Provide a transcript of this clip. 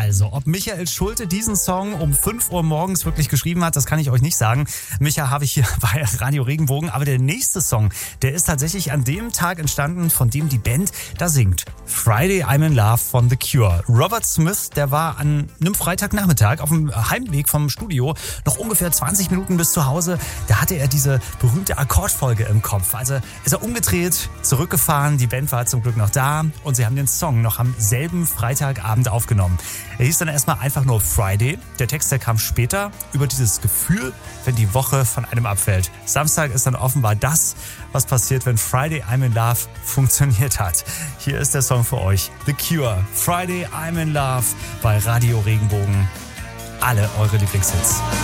Also, ob Michael Schulte diesen Song um 5 Uhr morgens wirklich geschrieben hat, das kann ich euch nicht sagen. Micha habe ich hier bei Radio Regenbogen. Aber der nächste Song, der ist tatsächlich an dem Tag entstanden, von dem die Band da singt. Friday I'm in Love von The Cure. Robert Smith, der war an einem Freitagnachmittag auf dem Heimweg vom Studio, noch ungefähr 20 Minuten bis zu Hause. Da hatte er diese berühmte Akkordfolge im Kopf. Also ist er umgedreht, zurückgefahren. Die Band war zum Glück noch da und sie haben den Song noch am selben Freitagabend aufgenommen. Er hieß dann erstmal einfach nur Friday. Der Text, der kam später über dieses Gefühl, wenn die Woche von einem abfällt. Samstag ist dann offenbar das, was passiert, wenn Friday I'm in Love funktioniert hat. Hier ist der Song für euch. The Cure, Friday I'm in Love bei Radio Regenbogen. Alle eure Lieblingshits.